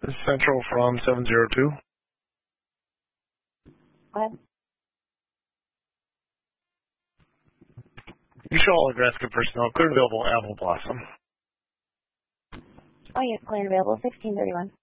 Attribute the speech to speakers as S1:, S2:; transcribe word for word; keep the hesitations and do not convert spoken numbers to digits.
S1: Central from seven zero two.
S2: Go ahead.
S1: You show all Nebraska personnel. Clear available Apple Blossom.
S2: Oh, yes, clear and available. sixteen thirty-one.